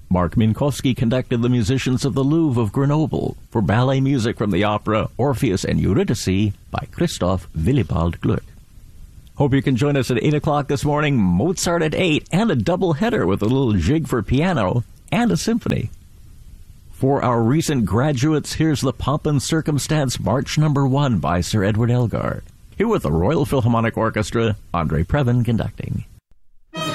Mark Minkowski conducted the musicians of the Louvre of Grenoble for ballet music from the opera Orpheus and Eurydice by Christoph Willibald Gluck. Hope you can join us at 8 o'clock this morning, Mozart at 8, and a double header with a little jig for piano and a symphony. For our recent graduates, here's the Pomp and Circumstance March No. 1 by Sir Edward Elgar. Here with the Royal Philharmonic Orchestra, Andre Previn conducting.